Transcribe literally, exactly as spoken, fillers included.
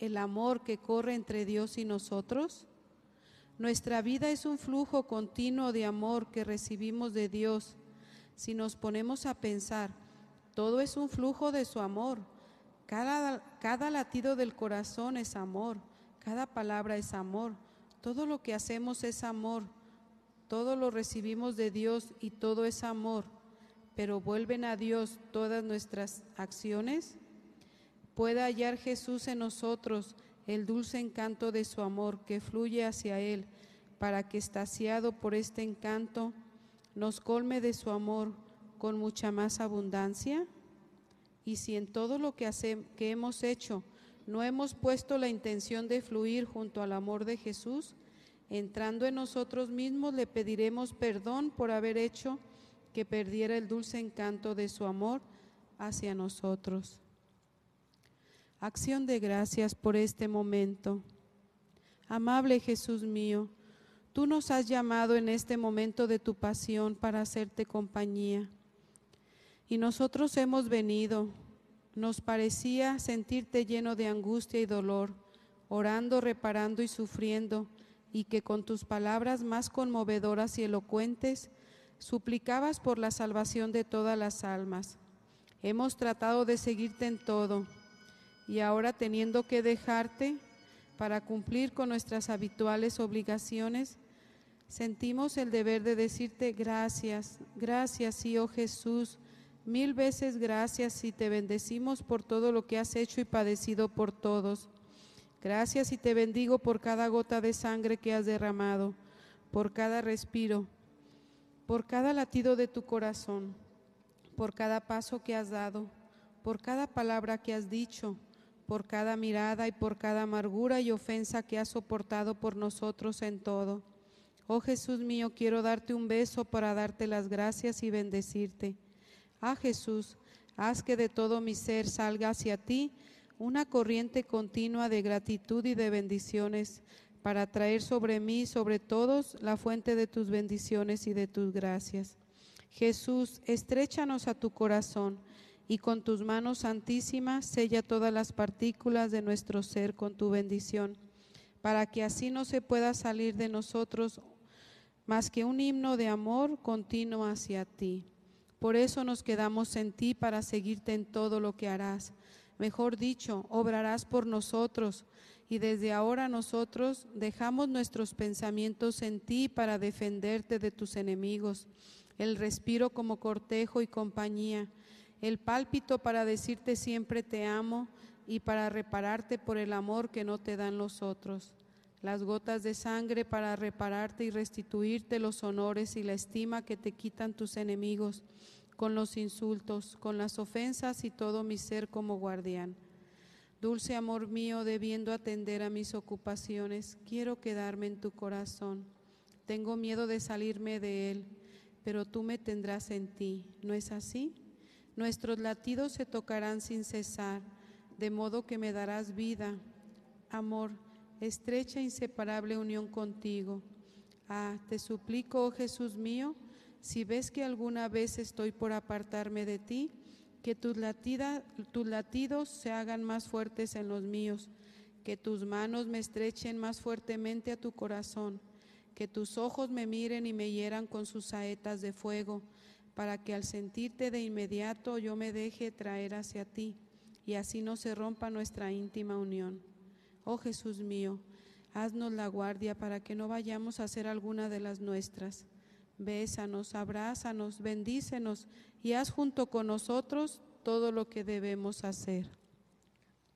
el amor que corre entre Dios y nosotros? Nuestra vida es un flujo continuo de amor que recibimos de Dios. Si nos ponemos a pensar, todo es un flujo de su amor. Cada, cada latido del corazón es amor, cada palabra es amor, todo lo que hacemos es amor, todo lo recibimos de Dios y todo es amor. Pero ¿vuelven a Dios todas nuestras acciones? Pueda hallar Jesús en nosotros el dulce encanto de su amor que fluye hacia Él, para que, extasiado por este encanto, nos colme de su amor con mucha más abundancia. Y si en todo lo que, hace, que hemos hecho no hemos puesto la intención de fluir junto al amor de Jesús, entrando en nosotros mismos le pediremos perdón por haber hecho que perdiera el dulce encanto de su amor hacia nosotros. Acción de gracias por este momento. Amable Jesús mío, tú nos has llamado en este momento de tu pasión para hacerte compañía. Y nosotros hemos venido. Nos parecía sentirte lleno de angustia y dolor, orando, reparando y sufriendo, y que con tus palabras más conmovedoras y elocuentes suplicabas por la salvación de todas las almas. Hemos tratado de seguirte en todo, y ahora, teniendo que dejarte para cumplir con nuestras habituales obligaciones, sentimos el deber de decirte gracias, gracias, sí, oh Jesús, mil veces gracias, y te bendecimos por todo lo que has hecho y padecido por todos. Gracias y te bendigo por cada gota de sangre que has derramado, por cada respiro, por cada latido de tu corazón, por cada paso que has dado, por cada palabra que has dicho, por cada mirada y por cada amargura y ofensa que has soportado por nosotros en todo. Oh Jesús mío, quiero darte un beso para darte las gracias y bendecirte. Ah, Jesús, haz que de todo mi ser salga hacia ti una corriente continua de gratitud y de bendiciones, para traer sobre mí y sobre todos la fuente de tus bendiciones y de tus gracias. Jesús, estréchanos a tu corazón y con tus manos santísimas sella todas las partículas de nuestro ser con tu bendición, para que así no se pueda salir de nosotros más que un himno de amor continuo hacia ti. Por eso nos quedamos en ti para seguirte en todo lo que harás. Mejor dicho, obrarás por nosotros, y desde ahora nosotros dejamos nuestros pensamientos en ti para defenderte de tus enemigos, el respiro como cortejo y compañía, el pálpito para decirte siempre te amo y para repararte por el amor que no te dan los otros, las gotas de sangre para repararte y restituirte los honores y la estima que te quitan tus enemigos, con los insultos, con las ofensas y todo mi ser como guardián. Dulce amor mío, debiendo atender a mis ocupaciones, quiero quedarme en tu corazón. Tengo miedo de salirme de él, pero tú me tendrás en ti, ¿no es así? Nuestros latidos se tocarán sin cesar, de modo que me darás vida. Amor, estrecha e inseparable unión contigo. Ah, te suplico, oh Jesús mío, si ves que alguna vez estoy por apartarme de ti, que tus, latida, tus latidos se hagan más fuertes en los míos, que tus manos me estrechen más fuertemente a tu corazón, que tus ojos me miren y me hieran con sus saetas de fuego, para que al sentirte de inmediato yo me deje traer hacia ti, y así no se rompa nuestra íntima unión. Oh Jesús mío, haznos la guardia para que no vayamos a hacer alguna de las nuestras. Bésanos, abrázanos, bendícenos y haz junto con nosotros todo lo que debemos hacer.